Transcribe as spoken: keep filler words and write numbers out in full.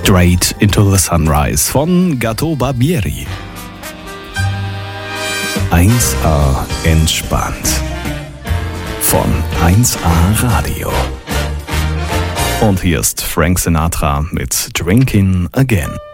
Straight into the Sunrise von Gato Barbieri. eins A entspannt von eins A Radio. Und hier ist Frank Sinatra mit Drinking Again.